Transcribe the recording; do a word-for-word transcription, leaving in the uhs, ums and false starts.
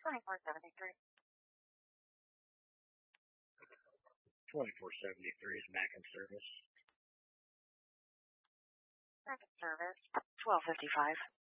twenty-four seventy-three. twenty-four seventy-three is back in service. Back in service. twelve fifty-five.